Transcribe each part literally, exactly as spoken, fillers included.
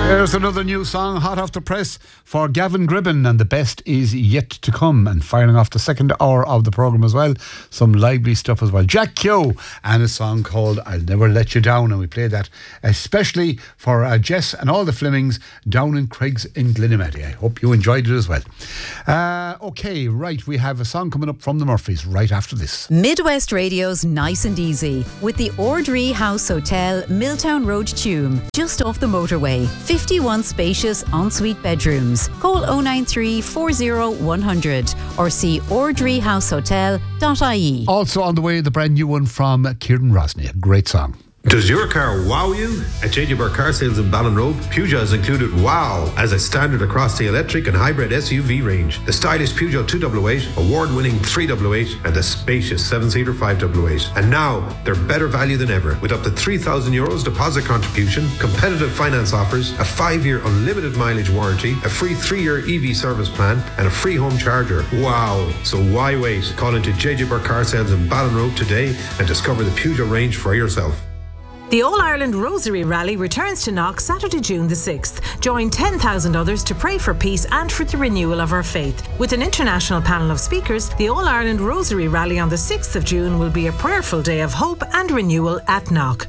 There's another new song hot off the press for Gavin Gribben, and the best is yet to come. And firing off the second hour of the programme as well, some lively stuff as well. Jack Keogh and a song called I'll Never Let You Down, and we played that especially for uh, Jess and all the Flemings down in Craigs in Glenamaddy. I hope you enjoyed it as well. Uh, okay, right, we have a song coming up from the Murphys right after this. Midwest Radio's Nice and Easy with the Ordree House Hotel, Milltown Road, Tuam, just off the motorway. fifty-one spacious ensuite bedrooms. Call oh nine three, four oh, one hundred or see ordree house hotel dot I E. Also on the way, the brand new one from Kieran Rosny. A great song. Does your car wow you? At J J Burr Car Sales in Ballinrobe, Peugeot has included wow as a standard across the electric and hybrid S U V range. The stylish Peugeot two oh eight, award-winning three oh eight, and the spacious seven-seater five oh eight. And now, they're better value than ever, with up to three thousand euros deposit contribution, competitive finance offers, a five-year unlimited mileage warranty, a free three-year E V service plan, and a free home charger. Wow! So why wait? Call into J J Burr Car Sales in Ballinrobe today and discover the Peugeot range for yourself. The All-Ireland Rosary Rally returns to Knock Saturday, June the sixth. Join ten thousand others to pray for peace and for the renewal of our faith. With an international panel of speakers, the All-Ireland Rosary Rally on the sixth of June will be a prayerful day of hope and renewal at Knock.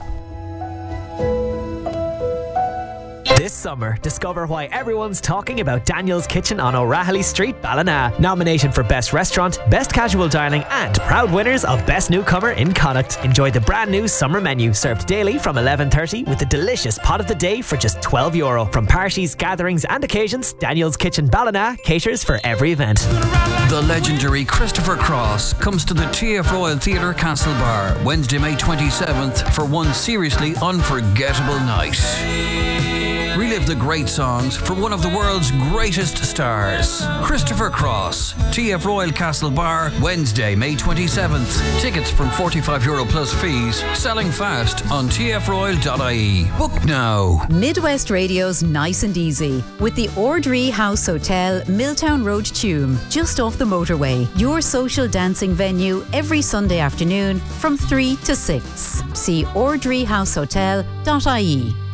This summer, discover why everyone's talking about Daniel's Kitchen on O'Rahilly Street, Ballina. Nominated for Best Restaurant, Best Casual Dining and proud winners of Best Newcomer in Connacht. Enjoy the brand new summer menu served daily from eleven thirty with a delicious pot of the day for just twelve euro. From parties, gatherings and occasions, Daniel's Kitchen Ballina caters for every event. The legendary Christopher Cross comes to the T F Royal Theatre Castlebar Wednesday, May twenty-seventh for one seriously unforgettable night. Relive the great songs from one of the world's greatest stars. Christopher Cross, T F Royal Castlebar, Wednesday, May twenty-seventh. Tickets from forty-five euro plus fees. Selling fast on t f royal dot I E. Book now. Midwest Radio's Nice and Easy with the Ordree House Hotel, Milltown Road, Tuam, just off the motorway. Your social dancing venue every Sunday afternoon from three to six. See ordree house hotel dot I E.